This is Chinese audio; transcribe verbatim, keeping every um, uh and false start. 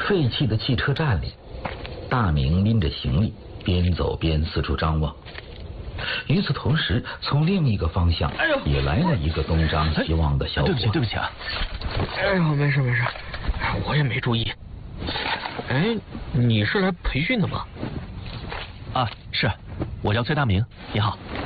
废弃的汽车站里，大明拎着行李，边走边四处张望。与此同时，从另一个方向也来了一个东张西望的小伙。 对不起，对不起啊！ 哎呦，没事没事，我也没注意。哎，你是来培训的吗？ 啊，是，我叫崔大明，你好。